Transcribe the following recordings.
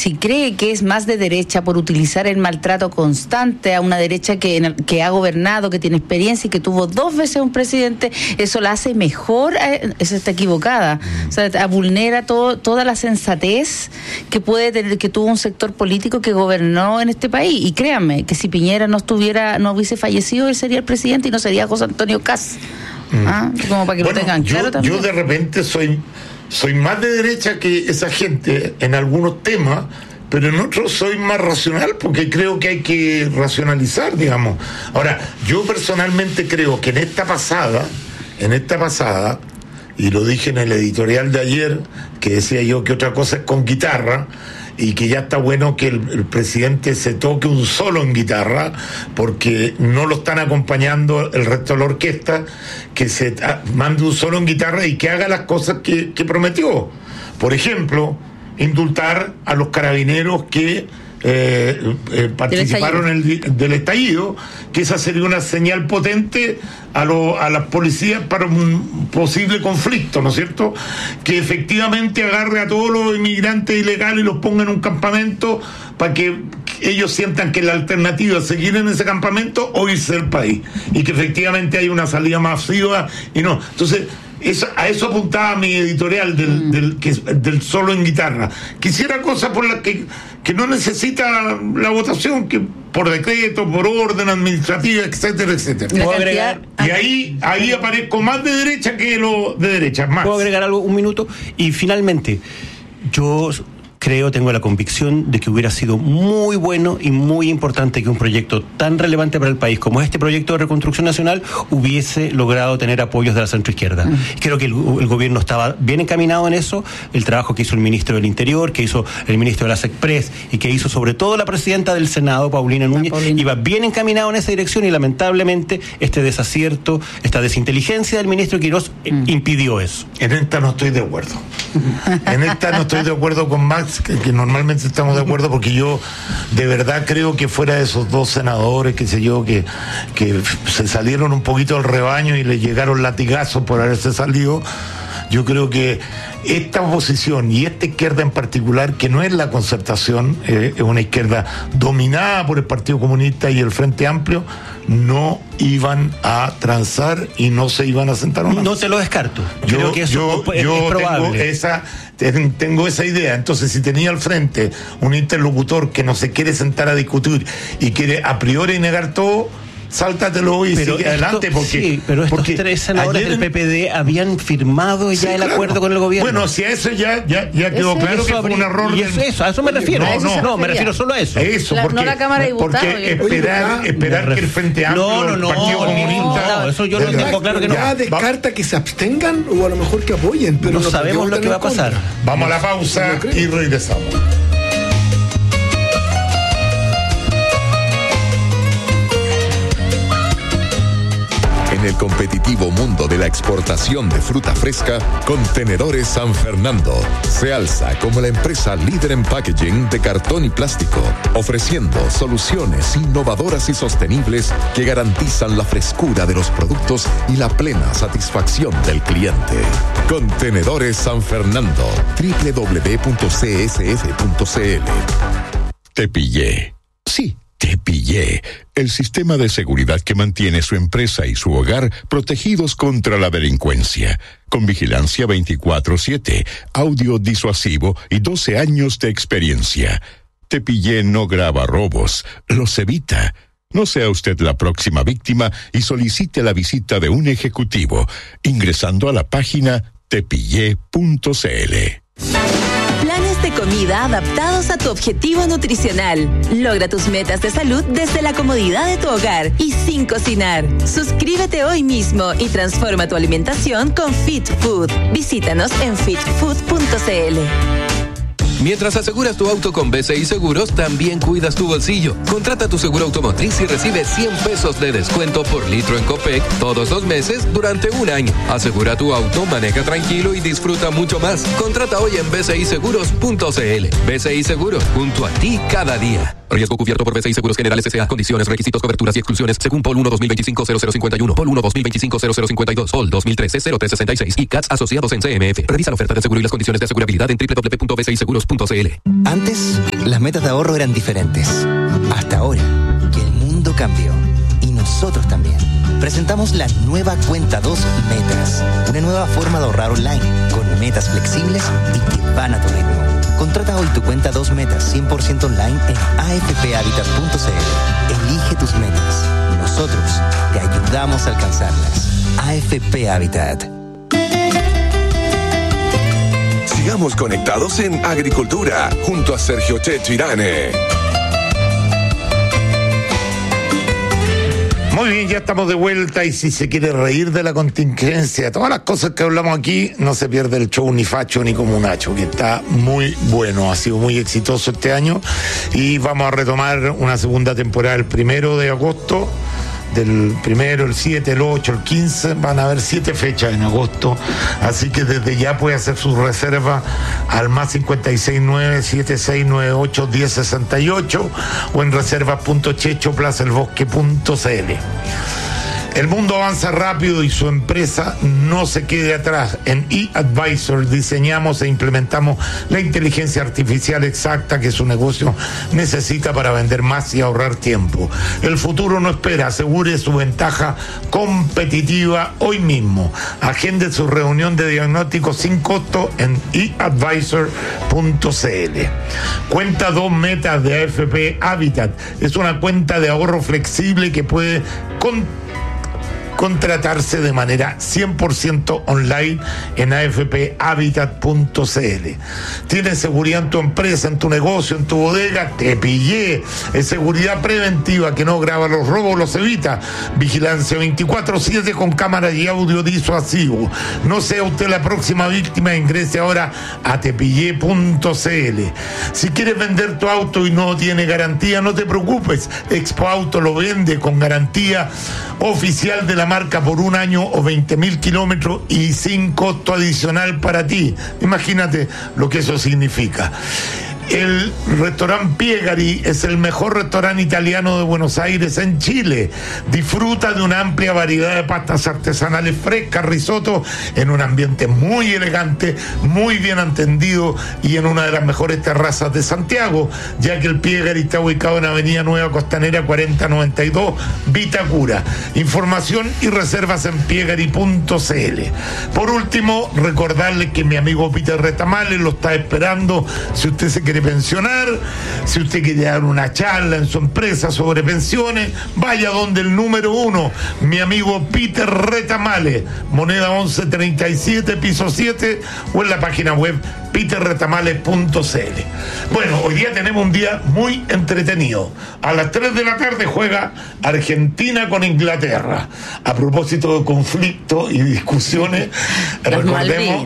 si cree que es más de derecha por utilizar el maltrato constante a una derecha que ha gobernado, que tiene experiencia y que tuvo 2 veces un presidente, eso la hace mejor, eso está equivocada. O sea, vulnera toda la sensatez que puede tener, que tuvo un sector político que gobernó en este país. Y créanme, que si Piñera no hubiese fallecido, él sería el presidente y no sería José Antonio Kast. Como para que lo tengan claro también. Yo de repente soy más de derecha que esa gente en algunos temas, pero en otros soy más racional, porque creo que hay que racionalizar, digamos. Ahora, yo personalmente creo que en esta pasada, y lo dije en el editorial de ayer, que decía yo que otra cosa es con guitarra, y que ya está bueno que el presidente se toque un solo en guitarra, porque no lo están acompañando el resto de la orquesta, que se mande un solo en guitarra y que haga las cosas que prometió. Por ejemplo, indultar a los carabineros que participaron del estallido, que esa sería una señal potente a las policías para un posible conflicto, ¿no es cierto? Que efectivamente agarre a todos los inmigrantes ilegales y los ponga en un campamento para que ellos sientan que la alternativa es seguir en ese campamento o irse del país, y que efectivamente hay una salida masiva y no. Entonces, a eso apuntaba mi editorial del solo en guitarra. Quisiera cosas por las que no necesita la votación, que por decreto, por orden administrativa, etcétera, etcétera. ¿Puedo agregar? Y ahí aparezco más de derecha que lo de derecha, más. ¿Puedo agregar algo, un minuto? Y finalmente, yo tengo la convicción de que hubiera sido muy bueno y muy importante que un proyecto tan relevante para el país como este proyecto de reconstrucción nacional hubiese logrado tener apoyos de la centroizquierda. Creo que el gobierno estaba bien encaminado en eso. El trabajo que hizo el ministro del Interior, que hizo el ministro de las Express y que hizo sobre todo la presidenta del Senado, Paulina Núñez, iba bien encaminado en esa dirección, y lamentablemente este desacierto, esta desinteligencia del ministro Quirós impidió eso. En esta no estoy de acuerdo. Con Max, que normalmente estamos de acuerdo, porque yo de verdad creo que fuera de esos 2 senadores, qué sé yo, que se salieron un poquito del rebaño y les llegaron latigazos por haberse salido, yo creo que esta oposición y esta izquierda en particular, que no es la Concertación, es una izquierda dominada por el Partido Comunista y el Frente Amplio, no iban a transar y no se iban a sentar una. No te lo descarto. Creo que eso es probable. Tengo esa idea. Entonces, si tenía al frente un interlocutor que no se quiere sentar a discutir y quiere a priori negar todo, sáltatelo y sigue adelante, porque... Sí, pero estos 3 senadores del PPD habían firmado ya el acuerdo con el gobierno. Bueno, si a eso ya quedó claro que fue un error. A eso me refiero. No, me refiero solo a eso. Eso, porque, no la Cámara de Diputados. Porque esperar que el Frente Amplio, el Partido Comunista... Eso yo no tengo claro que no. Ya descarta que se abstengan o a lo mejor que apoyen, pero no sabemos lo que va a pasar. Vamos a la pausa y regresamos. En el competitivo mundo de la exportación de fruta fresca, Contenedores San Fernando se alza como la empresa líder en packaging de cartón y plástico, ofreciendo soluciones innovadoras y sostenibles que garantizan la frescura de los productos y la plena satisfacción del cliente. Contenedores San Fernando, www.csf.cl. Te pillé. Sí. Te pillé, el sistema de seguridad que mantiene su empresa y su hogar protegidos contra la delincuencia, con vigilancia 24/7, audio disuasivo y 12 años de experiencia. Te pillé no graba robos, los evita. No sea usted la próxima víctima y solicite la visita de un ejecutivo, ingresando a la página tepillé.cl. Planes de comida adaptados a tu objetivo nutricional. Logra tus metas de salud desde la comodidad de tu hogar y sin cocinar. Suscríbete hoy mismo y transforma tu alimentación con Fit Food. Visítanos en fitfood.cl. Mientras aseguras tu auto con BCI Seguros, también cuidas tu bolsillo. Contrata tu seguro automotriz y recibe 100 pesos de descuento por litro en Copec todos los meses durante un año. Asegura tu auto, maneja tranquilo y disfruta mucho más. Contrata hoy en bciseguros.cl. BCI Seguros, junto a ti cada día. Riesgo cubierto por BCI Seguros Generales S.A. Condiciones, requisitos, coberturas y exclusiones según POL 1 2025-0051, POL 1 2025-0052, POL 2013-0366 y CATS asociados en CMF. Revisa la oferta de seguro y las condiciones de asegurabilidad en www.bciseguros.cl. Antes, las metas de ahorro eran diferentes. Hasta ahora, que el mundo cambió. Y nosotros también. Presentamos la nueva Cuenta 2 Metas. Una nueva forma de ahorrar online, con metas flexibles y que van a tu ritmo. Contrata hoy tu Cuenta 2 Metas 100% online en afphabitat.cl. Elige tus metas. Nosotros te ayudamos a alcanzarlas. AFP Habitat. Sigamos conectados en Agricultura, junto a Sergio Chechirane. Muy bien, ya estamos de vuelta y si se quiere reír de la contingencia, todas las cosas que hablamos aquí, no se pierde el show ni facho ni comunacho, que está muy bueno, ha sido muy exitoso este año y vamos a retomar una segunda temporada el 1 de agosto. Del 1, el 7, el 8, el 15, van a haber 7 fechas en agosto, así que desde ya puede hacer sus reservas al más 569-7698-1068 o en reservas.chechoplazaelbosque.cl. El mundo avanza rápido y su empresa no se quede atrás. En eAdvisor diseñamos e implementamos la inteligencia artificial exacta que su negocio necesita para vender más y ahorrar tiempo. El futuro no espera, asegure su ventaja competitiva hoy mismo. Agende su reunión de diagnóstico sin costo en eAdvisor.cl. Cuenta 2 Metas de AFP Habitat. Es una cuenta de ahorro flexible que puede contratarse de manera 100% online en afphabitat.cl. Tienes seguridad en tu empresa, en tu negocio, en tu bodega, te pillé. Es seguridad preventiva que no graba los robos, los evita. Vigilancia 24/7 con cámara y audio disuasivo. No sea usted la próxima víctima, ingrese ahora a tepillé.cl. Si quieres vender tu auto y no tiene garantía, no te preocupes. Expo Auto lo vende con garantía oficial de la marca por 1 año o 20.000 kilómetros y sin costo adicional para ti. Imagínate lo que eso significa. El restaurante Piegari es el mejor restaurante italiano de Buenos Aires en Chile. Disfruta de una amplia variedad de pastas artesanales frescas, risotto, en un ambiente muy elegante, muy bien atendido y en una de las mejores terrazas de Santiago, ya que el Piegari está ubicado en Avenida Nueva Costanera 4092, Vitacura. Información y reservas en piegari.cl. Por último, recordarle que mi amigo Peter Retamales lo está esperando si usted se quiere pensionar, si usted quiere dar una charla en su empresa sobre pensiones, vaya donde el número 1, mi amigo Peter Retamales, moneda 1137, piso 7, o en la página web peterretamales.cl. Bueno, hoy día tenemos un día muy entretenido. A las 3 de la tarde juega Argentina con Inglaterra. A propósito de conflictos y discusiones, recordemos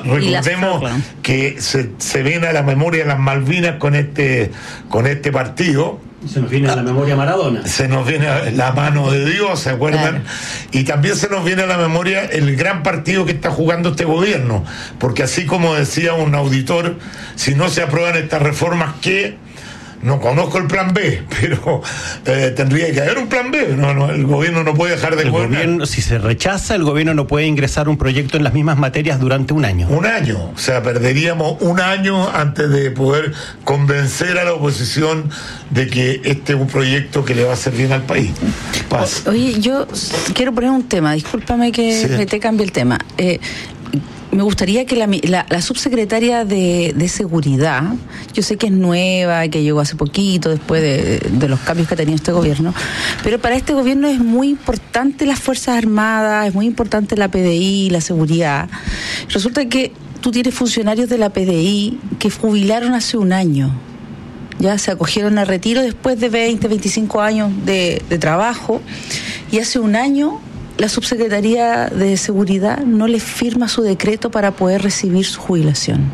que se viene a la memoria las Malvinas con este partido. Se nos viene a la memoria Maradona. Se nos viene a la mano de Dios, ¿se acuerdan? Claro. Y también se nos viene a la memoria el gran partido que está jugando este gobierno, porque así como decía un auditor, si no se aprueban estas reformas, ¿qué? No conozco el plan B, pero tendría que haber un plan B. No, el gobierno no puede dejar de gobernar. Si se rechaza, el gobierno no puede ingresar un proyecto en las mismas materias durante 1 año. 1 año, o sea, perderíamos 1 año antes de poder convencer a la oposición de que este es un proyecto que le va a hacer bien al país. Oye, yo quiero poner un tema, discúlpame que te cambie el tema. Me gustaría que la subsecretaria de Seguridad, yo sé que es nueva, que llegó hace poquito, después de los cambios que ha tenido este gobierno, pero para este gobierno es muy importante las Fuerzas Armadas, es muy importante la PDI, la seguridad. Resulta que tú tienes funcionarios de la PDI que jubilaron hace 1 año. Ya se acogieron a retiro después de 20, 25 años de trabajo, y hace 1 año la Subsecretaría de Seguridad no les firma su decreto para poder recibir su jubilación.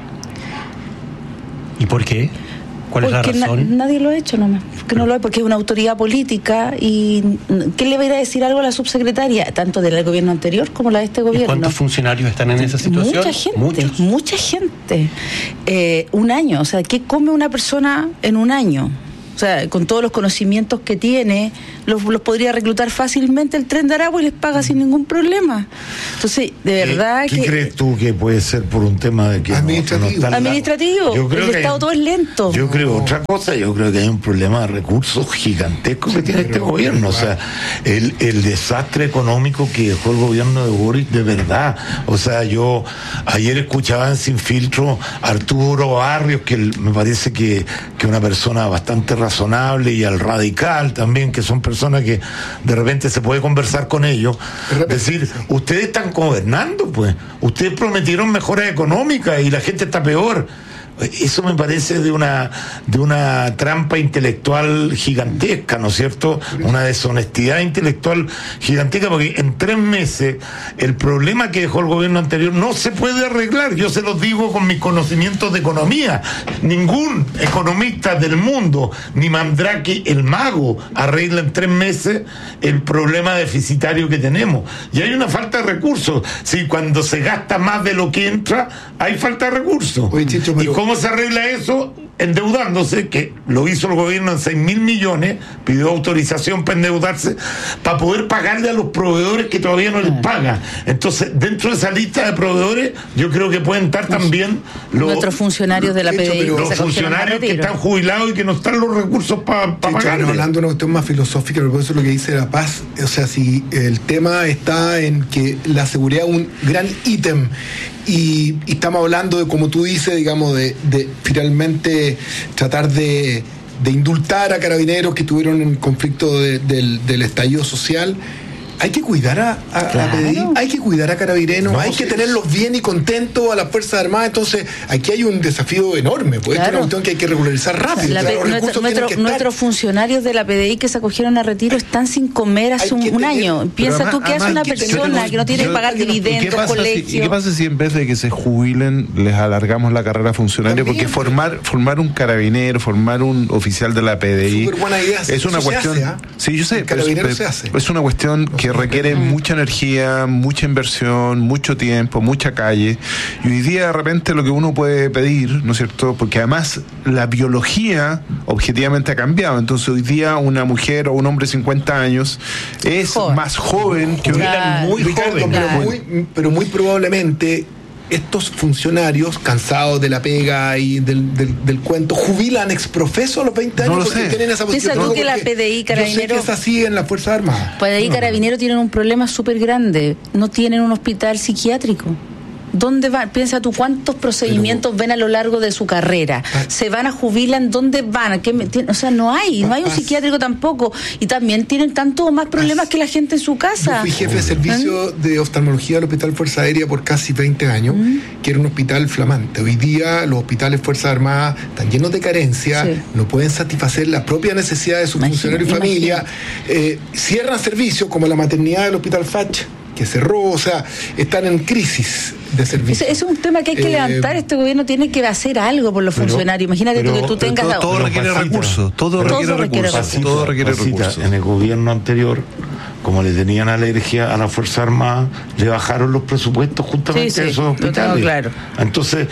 ¿Y por qué? ¿Cuál es la razón? Nadie lo ha hecho nomás. Porque es una autoridad política y ¿qué le va a ir a decir algo a la subsecretaria? Tanto del gobierno anterior como la de este gobierno. ¿Y cuántos funcionarios están en esa situación? Mucha gente. 1 año. O sea, ¿qué come una persona en 1 año? O sea, con todos los conocimientos que tiene, los podría reclutar fácilmente el Tren de Aragua y les paga sin ningún problema. Entonces, de verdad ¿Qué crees tú que puede ser por un tema de que administrativo? Yo creo el Estado todo es lento. Yo creo otra cosa, yo creo que hay un problema de recursos gigantesco que tiene este gobierno. O sea, el desastre económico que dejó el gobierno de Boric, de verdad. O sea, yo ayer escuchaba en Sin Filtro a Arturo Barrios, que me parece que una persona bastante razonable, y al Radical también, que son personas que de repente se puede conversar con ellos, decir, ustedes están gobernando, pues, ustedes prometieron mejoras económicas y la gente está peor. Eso me parece de una trampa intelectual gigantesca, ¿no es cierto? Una deshonestidad intelectual gigantesca, porque en 3 meses el problema que dejó el gobierno anterior no se puede arreglar. Yo se los digo con mis conocimientos de economía. Ningún economista del mundo, ni Mandrake el mago, arregla en 3 meses el problema deficitario que tenemos. Y hay una falta de recursos. Sí, cuando se gasta más de lo que entra, hay falta de recursos. Oye, Chicho, pero ¿cómo se arregla eso? Endeudándose, que lo hizo el gobierno en 6.000 millones, pidió autorización para endeudarse, para poder pagarle a los proveedores que todavía no les pagan. Entonces, dentro de esa lista de proveedores, yo creo que pueden estar también nuestros funcionarios de la PDI. Los funcionarios que están jubilados y que no están los recursos para pagarle. Hablando de una cuestión más filosófica, pero por eso lo que dice La Paz, o sea, si el tema está en que la seguridad es un gran ítem, y estamos hablando de, como tú dices, digamos, de finalmente tratar de indultar a carabineros que tuvieron un conflicto del estallido social. Hay que cuidar a PDI, hay que cuidar a carabineros, hay que tenerlos bien y contentos a las Fuerzas Armadas. Entonces, aquí hay un desafío enorme, porque es una cuestión que hay que regularizar rápido. Nuestros funcionarios de la PDI que se acogieron a retiro están sin comer hace un año. Piensa tú que hace una persona que no tiene que pagar dividendos, colegios. ¿Y qué pasa si en vez de que se jubilen les alargamos la carrera funcionaria? Porque formar un carabinero, formar un oficial de la PDI es una cuestión. Sí, yo sé, pero es una cuestión que requiere mucha energía, mucha inversión, mucho tiempo, mucha calle, y hoy día de repente lo que uno puede pedir, ¿no es cierto? Porque además la biología objetivamente ha cambiado. Entonces hoy día una mujer o un hombre de 50 años es más joven que muy joven. Pero muy probablemente estos funcionarios, cansados de la pega y del cuento, jubilan exprofeso a los 20 años porque tienen esa posición. Piensa tú que la PDI Carabinero... Yo sé que es así en las Fuerzas Armadas. PDI Carabinero tienen un problema súper grande. No tienen un hospital psiquiátrico. ¿Dónde van? Piensa tú cuántos procedimientos ven a lo largo de su carrera. Se van a jubilar, ¿dónde van? O sea, no hay un psiquiátrico tampoco. Y también tienen tanto más problemas que la gente en su casa. Yo fui jefe de servicio de oftalmología del Hospital Fuerza Aérea por casi 20 años, que era un hospital flamante. Hoy día los hospitales Fuerzas Armadas están llenos de carencia, no pueden satisfacer la propia necesidad de sus funcionarios y familia. Cierran servicios como la maternidad del Hospital Fach, que cerró, o sea, están en crisis de servicio. Es un tema que hay que levantar. Este gobierno tiene que hacer algo por los funcionarios. Imagínate tú que tú tengas... Todo requiere recursos. Todo requiere recursos. En el gobierno anterior, como le tenían alergia a la Fuerza Armada, le bajaron los presupuestos justamente a esos hospitales. Claro. Entonces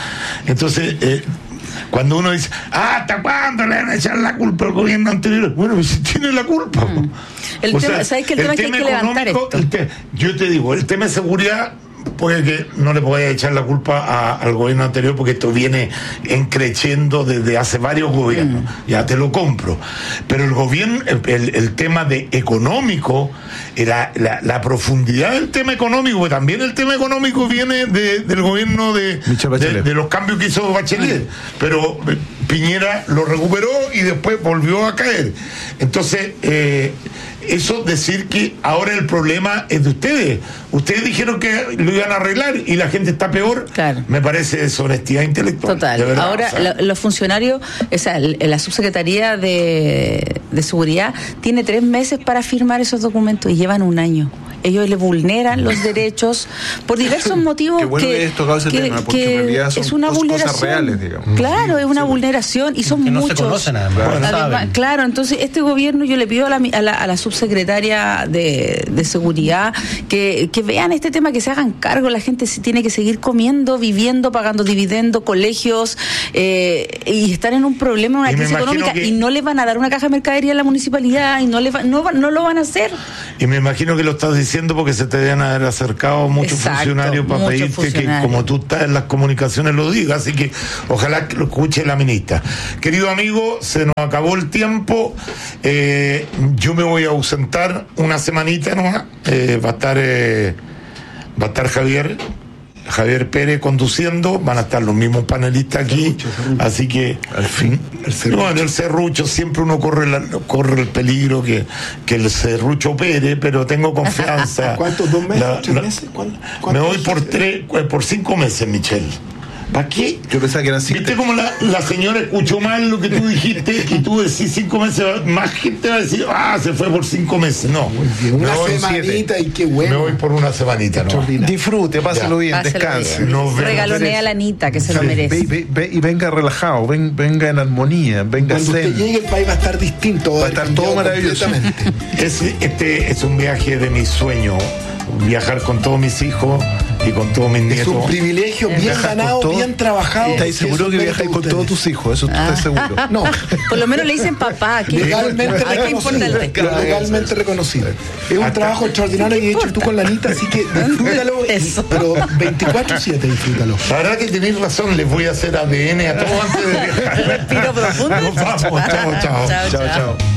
cuando uno dice, ¿hasta cuándo le van a echar la culpa al gobierno anterior? Bueno, pues si tiene la culpa. ¿Sabes que el tema es que hay que levantar esto? Yo te digo, el tema de seguridad, puede que no le podáis echar la culpa al gobierno anterior, porque esto viene creciendo desde hace varios gobiernos, ya te lo compro, pero el gobierno, el tema de económico, la profundidad del tema económico, porque también el tema económico viene del gobierno de los cambios que hizo Bachelet, pero Piñera lo recuperó y después volvió a caer. Entonces eso, decir que ahora el problema es de ustedes dijeron que lo iban a arreglar y la gente está peor, me parece deshonestidad intelectual. Total. Ahora, los funcionarios, la subsecretaría de seguridad tiene 3 meses para firmar esos documentos y llevan 1 año. ellos le vulneran los derechos por diversos motivos. Qué bueno que hayas tocado ese tema, porque en realidad son es una vulneración. Cosas reales, digamos. Claro, es una vulneración y son que muchos. No se conocen además. Claro, entonces este gobierno, yo le pido a la subsecretaria de Seguridad que vean este tema, que se hagan cargo. La gente tiene que seguir comiendo, viviendo, pagando dividendos, colegios, y están en un problema, una crisis económica, y no le van a dar una caja de mercadería a la municipalidad y no lo van a hacer. Y me imagino que lo estás diciendo porque se te deben haber acercado muchos funcionarios para pedirte que, como tú estás en las comunicaciones, lo digas. Así que ojalá que lo escuche la ministra. Querido amigo, se nos acabó el tiempo. Yo me voy a ausentar una semanita nomás. Va a estar Javier Pérez conduciendo, van a estar los mismos panelistas aquí, así que al fin en el serrucho siempre uno corre el peligro que el serrucho opere, pero tengo confianza. ¿Cuántos? ¿2 meses? ¿3 meses? Me voy por 5 meses, Michelle. ¿Para qué? Yo pensaba que eran 5. ¿Viste cómo la señora escuchó mal lo que tú dijiste? Que tú decís 5 meses, más gente va a decir, se fue por 5 meses. No. Muy bien, una semanita y qué bueno. Me voy por una semanita, ¿no? Disfrute, páselo bien, descanse. Regalonea a la Anita, que se lo merece. Y venga relajado, venga en armonía, venga cuando zen. usted llegue, el país va a estar distinto. Va a estar todo maravilloso. Este es un viaje de mis sueños. Viajar con todos mis hijos y con todos mis nietos. Es un privilegio bien ganado, bien trabajado. ¿Estás seguro que viajáis con todos tus hijos? Eso estás seguro. No. Por lo menos le dicen papá. Que legalmente reconocido. Es un trabajo extraordinario que he hecho tú con la Anita, así que disfrútalo. Pero 24/7 disfrútalo. La verdad que tenéis razón, les voy a hacer ADN a todos antes de viajar. Respiro profundo. Nos vamos. Chao. Chao.